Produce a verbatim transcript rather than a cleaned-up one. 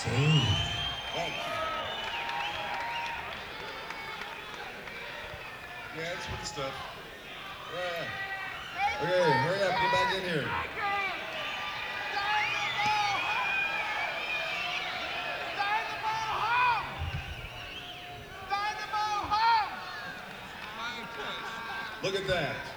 Thank you. Yeah, it's good stuff. Yeah. Okay, hurry up, get back in here. Look at that.